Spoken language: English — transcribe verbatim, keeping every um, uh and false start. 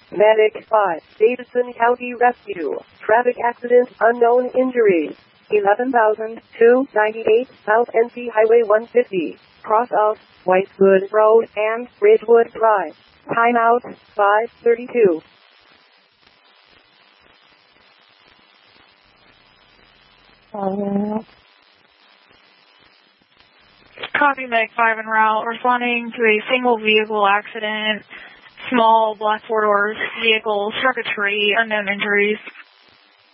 Medic five, Davidson County Rescue. Traffic accident, unknown injuries. eleven thousand two hundred ninety-eight South N C Highway one fifty. Cross of Whitewood Road and Ridgewood Drive. Timeout five thirty-two. Uh, Copy Medic five en route, responding to a single vehicle accident. Small black four doors vehicle struck a tree, unknown injuries.